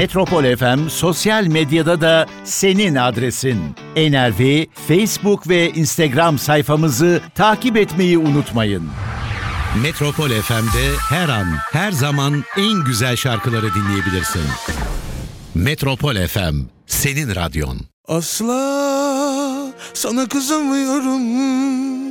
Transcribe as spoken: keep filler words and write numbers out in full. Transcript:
Metropol F M sosyal medyada da senin adresin. N R V, Facebook ve Instagram sayfamızı takip etmeyi unutmayın. Metropol F M'de her an, her zaman en güzel şarkıları dinleyebilirsin. Metropol F M, senin radyon. Asla sana kızamıyorum.